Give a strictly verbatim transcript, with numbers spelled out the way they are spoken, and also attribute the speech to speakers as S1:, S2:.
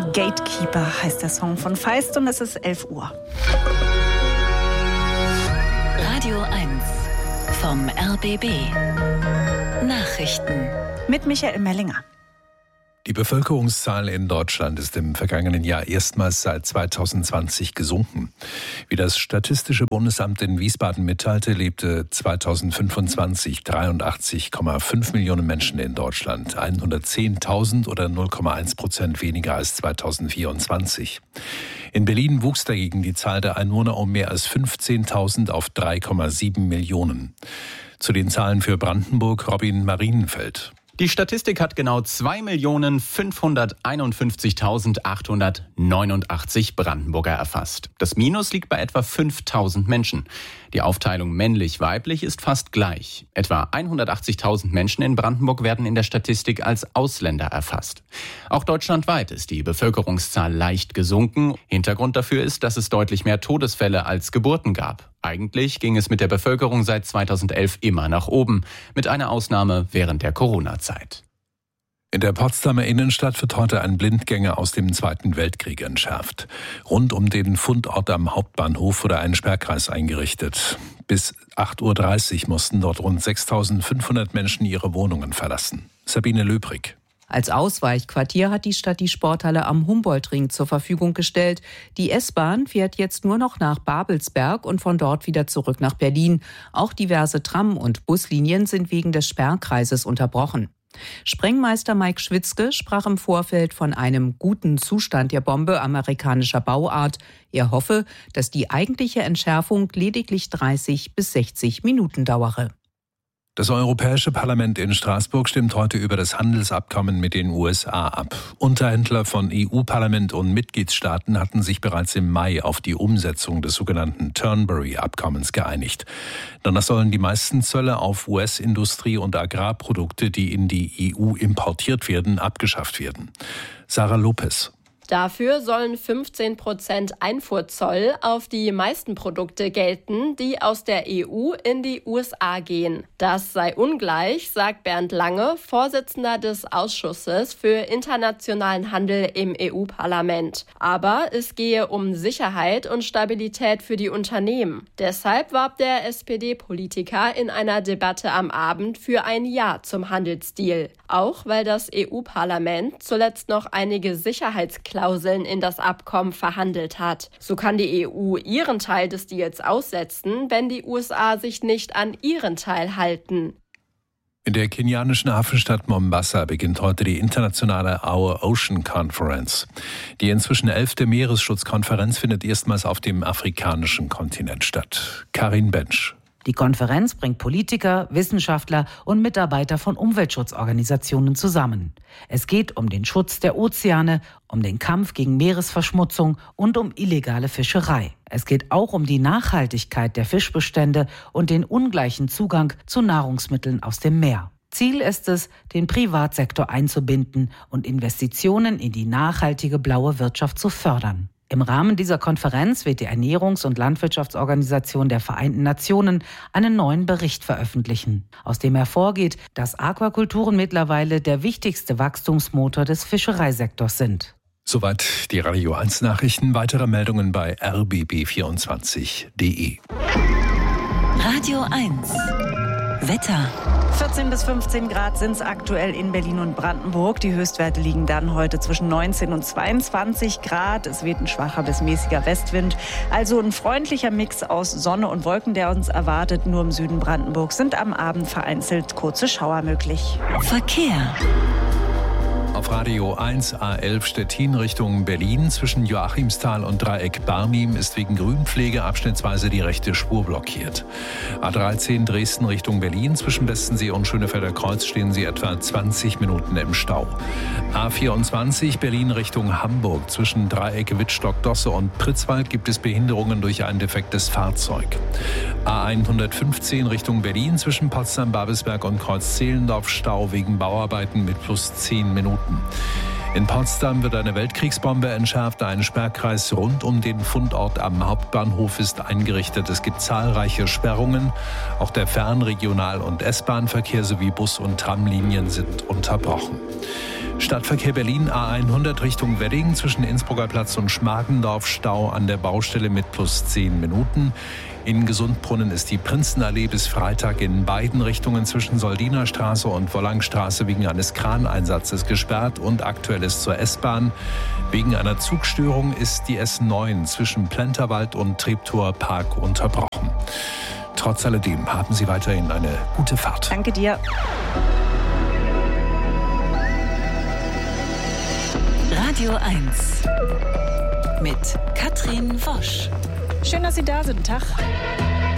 S1: Gatekeeper heißt der Song von Feist und es ist elf Uhr.
S2: Radio eins vom R B B. Nachrichten
S1: mit Michael Mellinger.
S3: Die Bevölkerungszahl in Deutschland ist im vergangenen Jahr erstmals seit zweitausendzwanzig gesunken. Wie das Statistische Bundesamt in Wiesbaden mitteilte, lebte zweitausendfünfundzwanzig dreiundachtzig Komma fünf Millionen Menschen in Deutschland, hundertzehntausend oder null Komma eins Prozent weniger als zweitausendvierundzwanzig. In Berlin wuchs dagegen die Zahl der Einwohner um mehr als fünfzehntausend auf drei Komma sieben Millionen. Zu den Zahlen für Brandenburg Robin Marienfeld.
S4: Die Statistik hat genau zwei Millionen fünfhunderteinundfünfzigtausendachthundertneunundachtzig Brandenburger erfasst. Das Minus liegt bei etwa fünftausend Menschen. Die Aufteilung männlich-weiblich ist fast gleich. Etwa hundertachtzigtausend Menschen in Brandenburg werden in der Statistik als Ausländer erfasst. Auch deutschlandweit ist die Bevölkerungszahl leicht gesunken. Hintergrund dafür ist, dass es deutlich mehr Todesfälle als Geburten gab. Eigentlich ging es mit der Bevölkerung seit zweitausendelf immer nach oben, mit einer Ausnahme während der Corona-Zeit.
S3: In der Potsdamer Innenstadt wird heute ein Blindgänger aus dem Zweiten Weltkrieg entschärft. Rund um den Fundort am Hauptbahnhof wurde ein Sperrkreis eingerichtet. Bis acht Uhr dreißig mussten dort rund sechstausendfünfhundert Menschen ihre Wohnungen verlassen. Sabine Löbrig.
S5: Als Ausweichquartier hat die Stadt die Sporthalle am Humboldtring zur Verfügung gestellt. Die S-Bahn fährt jetzt nur noch nach Babelsberg und von dort wieder zurück nach Berlin. Auch diverse Tram- und Buslinien sind wegen des Sperrkreises unterbrochen. Sprengmeister Mike Schwitzke sprach im Vorfeld von einem guten Zustand der Bombe amerikanischer Bauart. Er hoffe, dass die eigentliche Entschärfung lediglich dreißig bis sechzig Minuten dauere.
S3: Das Europäische Parlament in Straßburg stimmt heute über das Handelsabkommen mit den U S A ab. Unterhändler von E U-Parlament und Mitgliedstaaten hatten sich bereits im Mai auf die Umsetzung des sogenannten Turnberry-Abkommens geeinigt. Danach sollen die meisten Zölle auf U S-Industrie- und Agrarprodukte, die in die E U importiert werden, abgeschafft werden. Sarah Lopez.
S6: Dafür sollen fünfzehn Prozent Einfuhrzoll auf die meisten Produkte gelten, die aus der E U in die U S A gehen. Das sei ungleich, sagt Bernd Lange, Vorsitzender des Ausschusses für internationalen Handel im E U-Parlament. Aber es gehe um Sicherheit und Stabilität für die Unternehmen. Deshalb warb der S P D-Politiker in einer Debatte am Abend für ein Ja zum Handelsdeal. Auch weil das E U-Parlament zuletzt noch einige Sicherheitsklauseln Klauseln in das Abkommen verhandelt hat. So kann die E U ihren Teil des Deals aussetzen, wenn die U S A sich nicht an ihren Teil halten.
S3: In der kenianischen Hafenstadt Mombasa beginnt heute die internationale Our Ocean Conference. Die inzwischen elfte Meeresschutzkonferenz findet erstmals auf dem afrikanischen Kontinent statt. Karin Bensch.
S7: Die Konferenz bringt Politiker, Wissenschaftler und Mitarbeiter von Umweltschutzorganisationen zusammen. Es geht um den Schutz der Ozeane, um den Kampf gegen Meeresverschmutzung und um illegale Fischerei. Es geht auch um die Nachhaltigkeit der Fischbestände und den ungleichen Zugang zu Nahrungsmitteln aus dem Meer. Ziel ist es, den Privatsektor einzubinden und Investitionen in die nachhaltige blaue Wirtschaft zu fördern. Im Rahmen dieser Konferenz wird die Ernährungs- und Landwirtschaftsorganisation der Vereinten Nationen einen neuen Bericht veröffentlichen, aus dem hervorgeht, dass Aquakulturen mittlerweile der wichtigste Wachstumsmotor des Fischereisektors sind.
S3: Soweit die Radio eins Nachrichten. Weitere Meldungen bei r b b vierundzwanzig punkt d e.
S2: Radio eins Wetter.
S1: vierzehn bis fünfzehn Grad sind es aktuell in Berlin und Brandenburg. Die Höchstwerte liegen dann heute zwischen neunzehn und zweiundzwanzig Grad. Es weht ein schwacher bis mäßiger Westwind. Also ein freundlicher Mix aus Sonne und Wolken, der uns erwartet. Nur im Süden Brandenburgs sind am Abend vereinzelt kurze Schauer möglich.
S2: Verkehr.
S3: Auf Radio eins A elf Stettin Richtung Berlin zwischen Joachimsthal und Dreieck Barnim ist wegen Grünpflege abschnittsweise die rechte Spur blockiert. A dreizehn Dresden Richtung Berlin zwischen Bestensee und Schönefelder Kreuz stehen Sie etwa zwanzig Minuten im Stau. A vierundzwanzig Berlin Richtung Hamburg zwischen Dreieck Wittstock-Dosse und Pritzwalk gibt es Behinderungen durch ein defektes Fahrzeug. A hundertfünfzehn Richtung Berlin zwischen Potsdam-Babelsberg und Kreuz-Zehlendorf Stau wegen Bauarbeiten mit plus zehn Minuten. In Potsdam wird eine Weltkriegsbombe entschärft. Ein Sperrkreis rund um den Fundort am Hauptbahnhof ist eingerichtet. Es gibt zahlreiche Sperrungen. Auch der Fernregional- und S-Bahn-Verkehr sowie Bus- und Tramlinien sind unterbrochen. Stadtverkehr Berlin A hundert Richtung Wedding zwischen Innsbrucker Platz und Schmargendorf Stau an der Baustelle mit plus zehn Minuten. In Gesundbrunnen ist die Prinzenallee bis Freitag in beiden Richtungen zwischen Soldinerstraße und Wollangstraße wegen eines Kraneinsatzes gesperrt und aktuell ist zur S-Bahn. Wegen einer Zugstörung ist die S neun zwischen Plenterwald und Treptower Park unterbrochen. Trotz alledem haben Sie weiterhin eine gute Fahrt.
S1: Danke dir.
S2: Radio eins mit Katrin Wosch.
S1: Schön, dass Sie da sind. Tag.